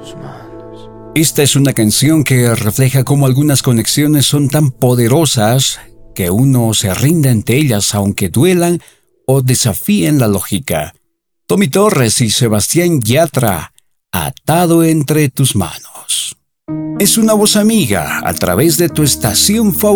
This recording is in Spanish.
Esta es una canción que refleja cómo algunas conexiones son tan poderosas que uno se rinde ante ellas aunque duelan o desafíen la lógica. Tommy Torres y Sebastián Yatra, Atado entre tus manos. Es una voz amiga a través de tu estación favorita.